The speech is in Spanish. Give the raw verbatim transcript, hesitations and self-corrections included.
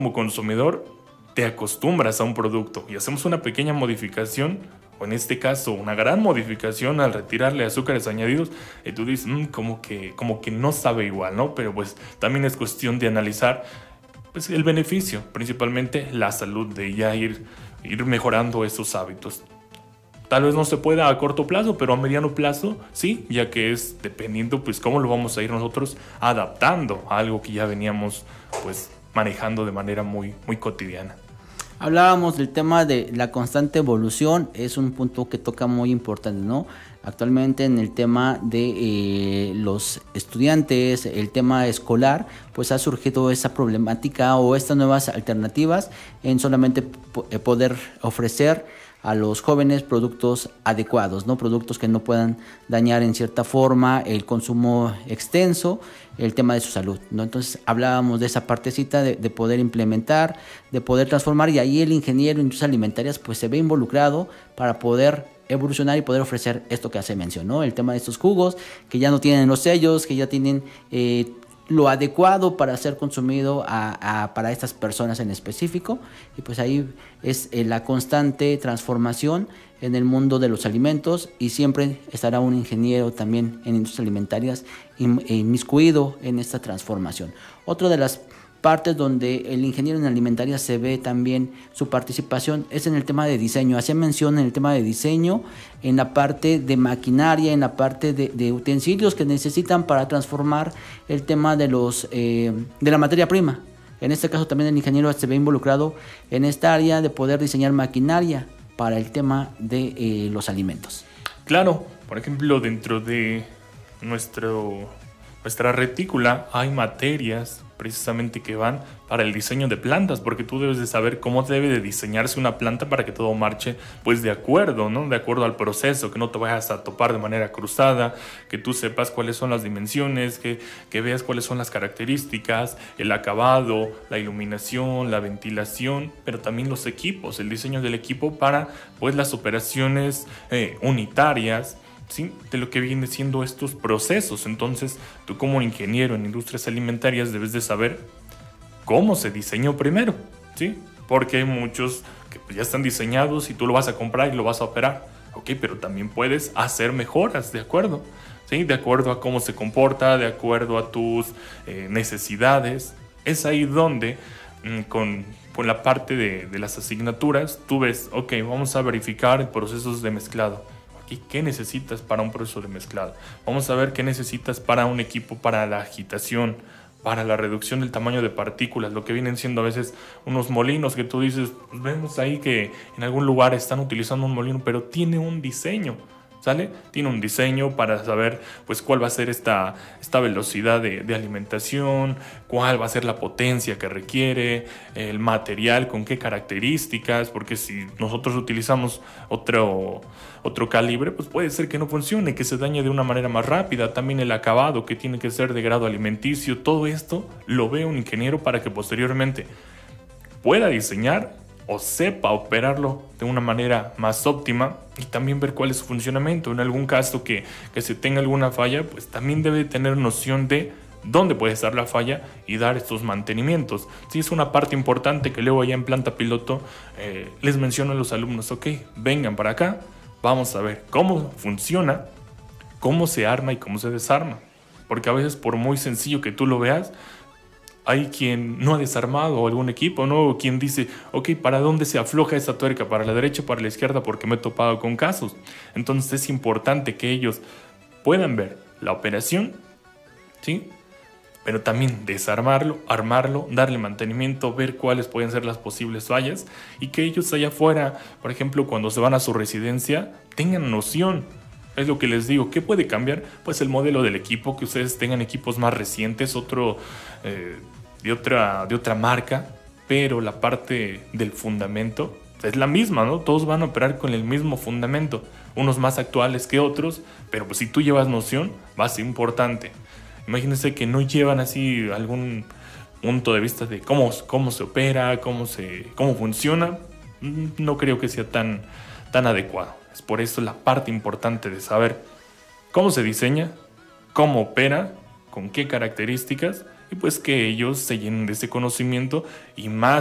como consumidor te acostumbras a un producto y hacemos una pequeña modificación, o en este caso una gran modificación al retirarle azúcares añadidos, y tú dices, mmm, como que, como que no sabe igual, ¿no? Pero pues también es cuestión de analizar pues el beneficio, principalmente la salud de ya ir, ir mejorando esos hábitos. Tal vez no se pueda a corto plazo, pero a mediano plazo sí, ya que es dependiendo pues cómo lo vamos a ir nosotros adaptando a algo que ya veníamos pues manejando de manera muy, muy cotidiana. Hablábamos del tema de la constante evolución, es un punto que toca muy importante, ¿no? Actualmente en el tema de eh, los estudiantes, el tema escolar, pues ha surgido esa problemática o estas nuevas alternativas en solamente p- poder ofrecer a los jóvenes productos adecuados, ¿no? Productos que no puedan dañar en cierta forma el consumo extenso, el tema de su salud, ¿no? Entonces hablábamos de esa partecita de, de poder implementar, de poder transformar, y ahí el ingeniero en industrias alimentarias pues se ve involucrado para poder evolucionar y poder ofrecer esto que se mencionó, el tema de estos jugos que ya no tienen los sellos, que ya tienen eh, lo adecuado para ser consumido a, a, para estas personas en específico, y pues ahí es eh, la constante transformación en el mundo de los alimentos, y siempre estará un ingeniero también en industrias alimentarias inmiscuido en esta transformación. Otra de las partes donde el ingeniero en alimentaria se ve también su participación es en el tema de diseño. Hacía mención en el tema de diseño, en la parte de maquinaria, en la parte de, de utensilios que necesitan para transformar el tema de los eh, de la materia prima. En este caso también el ingeniero se ve involucrado en esta área de poder diseñar maquinaria para el tema de eh, los alimentos. Claro, por ejemplo, dentro de nuestro, nuestra retícula hay materias precisamente que van para el diseño de plantas, porque tú debes de saber cómo debe de diseñarse una planta para que todo marche pues de acuerdo, ¿no? De acuerdo al proceso, que no te vayas a topar de manera cruzada, que tú sepas cuáles son las dimensiones, que, que veas cuáles son las características, el acabado, la iluminación, la ventilación, pero también los equipos, el diseño del equipo para pues las operaciones eh, unitarias, ¿sí? De lo que vienen siendo estos procesos. Entonces tú como ingeniero en industrias alimentarias debes de saber cómo se diseñó primero, ¿sí? Porque hay muchos que pues ya están diseñados y tú lo vas a comprar y lo vas a operar, ok, pero también puedes hacer mejoras, ¿de acuerdo? ¿Sí? De acuerdo a cómo se comporta, de acuerdo a tus eh, necesidades. Es ahí donde mm, con, con la parte de, de las asignaturas tú ves, ok, vamos a verificar procesos de mezclado. ¿Qué necesitas para un proceso de mezclado? Vamos a ver qué necesitas para un equipo para la agitación, para la reducción del tamaño de partículas, lo que vienen siendo a veces unos molinos que tú dices, pues vemos ahí que en algún lugar están utilizando un molino, pero tiene un diseño, ¿sale? Tiene un diseño para saber pues cuál va a ser esta, esta velocidad de, de alimentación, cuál va a ser la potencia que requiere, el material, con qué características, porque si nosotros utilizamos otro, otro calibre, pues puede ser que no funcione, que se dañe de una manera más rápida. También el acabado, que tiene que ser de grado alimenticio, todo esto lo ve un ingeniero para que posteriormente pueda diseñar o sepa operarlo de una manera más óptima, y también ver cuál es su funcionamiento. En algún caso que, que se tenga alguna falla, pues también debe tener noción de dónde puede estar la falla y dar estos mantenimientos. Sí, es una parte importante que luego allá en planta piloto eh, les menciono a los alumnos, ok, vengan para acá, vamos a ver cómo funciona, cómo se arma y cómo se desarma. Porque a veces, por muy sencillo que tú lo veas, hay quien no ha desarmado algún equipo, ¿no? O quien dice, ok, ¿para dónde se afloja esta tuerca? ¿Para la derecha o para la izquierda? Porque me he topado con casos. Entonces es importante que ellos puedan ver la operación, ¿sí? Pero también desarmarlo, armarlo, darle mantenimiento, ver cuáles pueden ser las posibles fallas, y que ellos allá afuera, por ejemplo, cuando se van a su residencia, tengan noción. Es lo que les digo, ¿qué puede cambiar? Pues el modelo del equipo, que ustedes tengan equipos más recientes, otro eh, de, otra, de otra marca, pero la parte del fundamento es la misma, ¿no? Todos van a operar con el mismo fundamento, unos más actuales que otros, pero pues si tú llevas noción, va a ser importante. Imagínense que no llevan así algún punto de vista de cómo, cómo se opera, cómo, se, cómo funciona, no creo que sea tan, tan adecuado. Es por eso la parte importante de saber cómo se diseña, cómo opera, con qué características, y pues que ellos se llenen de ese conocimiento y más